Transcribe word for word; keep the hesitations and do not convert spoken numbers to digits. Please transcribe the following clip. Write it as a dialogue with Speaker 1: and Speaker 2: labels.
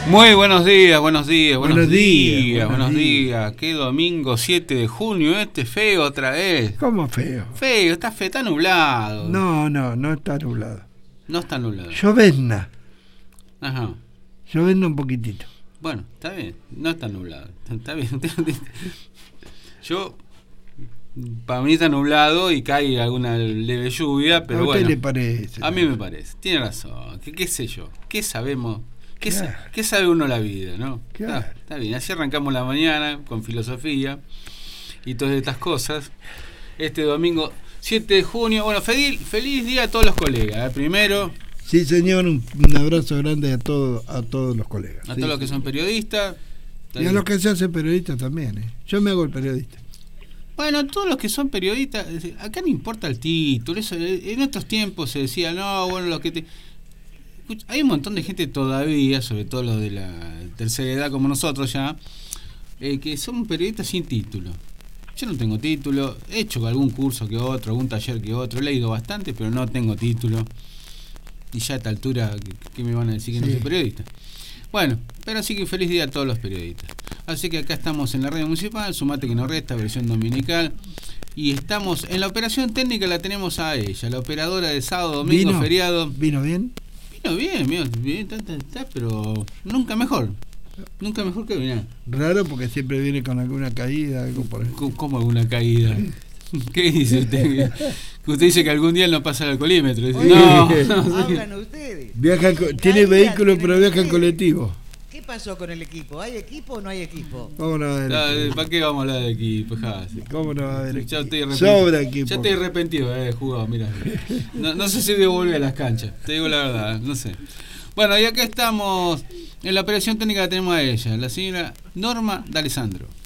Speaker 1: Muy buenos días, buenos días, buenos,
Speaker 2: Buenos días,
Speaker 1: días,
Speaker 2: buenos
Speaker 1: buenos
Speaker 2: días.
Speaker 1: días. Qué domingo siete de junio, este feo otra vez.
Speaker 2: ¿Cómo feo?
Speaker 1: Feo, está fe, está nublado.
Speaker 2: No, no, no está nublado.
Speaker 1: No está nublado.
Speaker 2: Llovizna,
Speaker 1: Ajá.
Speaker 2: llovizna un poquitito.
Speaker 1: Bueno, está bien, no está nublado. Está bien. Yo, para mí está nublado y cae alguna leve lluvia, pero
Speaker 2: ¿A usted
Speaker 1: bueno.
Speaker 2: le parece?
Speaker 1: A mí me parece, tiene razón. ¿Qué, qué sé yo? ¿Qué sabemos? ¿Qué,
Speaker 2: Claro.
Speaker 1: sa- ¿Qué sabe uno la vida, no?
Speaker 2: Claro.
Speaker 1: Ah, está bien, así arrancamos la mañana con filosofía y todas estas cosas. Este domingo siete de junio, bueno, feliz, feliz día a todos los colegas. ¿eh? Primero,
Speaker 2: Sí, señor, un, un abrazo grande a todos a todos los colegas.
Speaker 1: a
Speaker 2: Sí,
Speaker 1: todos los que
Speaker 2: sí.
Speaker 1: son periodistas.
Speaker 2: Y a los que se hacen periodistas también, ¿eh? Yo me hago el periodista.
Speaker 1: Bueno, todos los que son periodistas, es decir, acá no importa el título, eso, en otros tiempos se decía, no, bueno, los que te... Escucha, hay un montón de gente todavía, sobre todo los de la tercera edad como nosotros ya, eh, que son periodistas sin título. Yo no tengo título, he hecho algún curso que otro, algún taller que otro, he leído bastante, pero no tengo título. Y ya a esta altura, ¿qué, qué me van a decir que no
Speaker 2: Sí.
Speaker 1: soy periodista? Bueno, pero así que feliz día a todos los periodistas. Así que acá estamos en la radio municipal, Sumate que no resta, versión dominical. Y estamos en la operación técnica, la tenemos a ella, la operadora de sábado, domingo,
Speaker 2: ¿Vino?
Speaker 1: feriado.
Speaker 2: ¿Vino bien?
Speaker 1: Vino bien, bien, bien, está, está, está, pero nunca mejor. Nunca mejor que venir.
Speaker 2: Raro porque siempre viene con alguna caída, algo por ahí.
Speaker 1: ¿Cómo, cómo alguna caída? ¿Qué dice usted? Que usted dice que algún día él no pasa el alcoholímetro. Dice,
Speaker 3: Oye,
Speaker 1: no,
Speaker 3: no, hablan ustedes.
Speaker 2: Viaja, co- tiene
Speaker 3: Caída
Speaker 2: vehículo,
Speaker 3: tienen
Speaker 2: pero viaja en
Speaker 3: ustedes.
Speaker 2: colectivo.
Speaker 3: ¿Qué pasó con el equipo? ¿Hay equipo o no hay equipo?
Speaker 2: ¿Cómo no va a haber
Speaker 1: no,
Speaker 2: equipo?
Speaker 1: ¿para qué vamos a hablar de equipo? Jase.
Speaker 2: ¿Cómo no va a haber
Speaker 1: Ya estoy
Speaker 2: equipo?
Speaker 1: arrepentido.
Speaker 2: Sobra equipo.
Speaker 1: Ya estoy arrepentido de eh, jugado, mira. No, no sé si debo volver a las canchas, te digo la verdad, no sé. Bueno, y acá estamos, en la operación técnica la tenemos a ella, la señora Norma D'Alessandro.